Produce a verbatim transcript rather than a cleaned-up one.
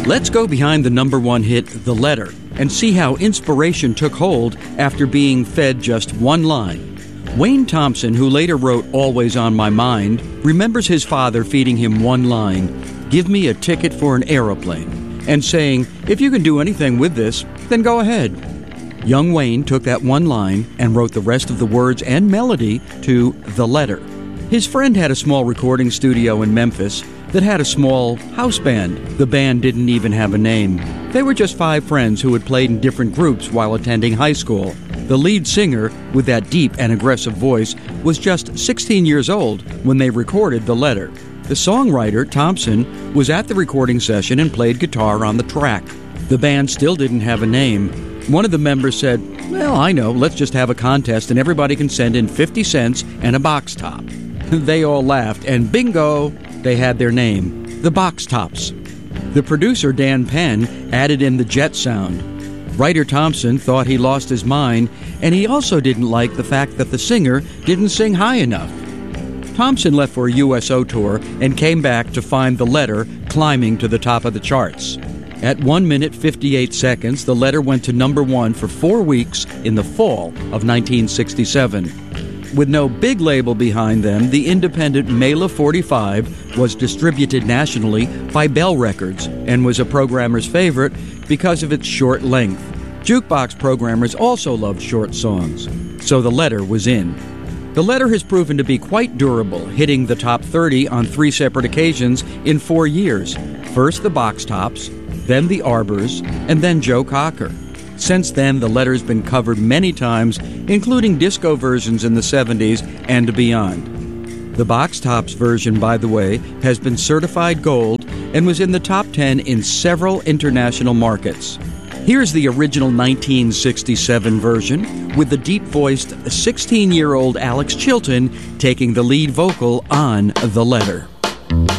Let's go behind the number one hit, The Letter, and see how inspiration took hold after being fed just one line. Wayne Thompson, who later wrote Always on My Mind, remembers his father feeding him one line, "Give me a ticket for an aeroplane," and saying, "If you can do anything with this, then go ahead." Young Wayne took that one line and wrote the rest of the words and melody to The Letter. His friend had a small recording studio in Memphis that had a small house band. The band didn't even have a name. They were just five friends who had played in different groups while attending high school. The lead singer, with that deep and aggressive voice, was just sixteen years old when they recorded The Letter. The songwriter, Thompson, was at the recording session and played guitar on the track. The band still didn't have a name. One of the members said, "Well, I know, let's just have a contest and everybody can send in fifty cents and a box top." They all laughed, and bingo, they had their name, the Box Tops. The producer, Dan Penn, added in the jet sound. Writer Thompson thought he lost his mind, and he also didn't like the fact that the singer didn't sing high enough. Thompson left for a U S O tour and came back to find The Letter climbing to the top of the charts. At one minute fifty-eight seconds, The Letter went to number one for four weeks in the fall of nineteen sixty-seven. With no big label behind them, the independent Mela forty-five was distributed nationally by Bell Records and was a programmer's favorite because of its short length. Jukebox programmers also loved short songs, so The Letter was in. The Letter has proven to be quite durable, hitting the top thirty on three separate occasions in four years. First the Box Tops, then the Arbors, and then Joe Cocker. Since then, The Letter's been covered many times, including disco versions in the seventies and beyond. The Box Tops version, by the way, has been certified gold and was in the top ten in several international markets. Here's the original nineteen sixty-seven version, with the deep-voiced sixteen-year-old Alex Chilton taking the lead vocal on The Letter.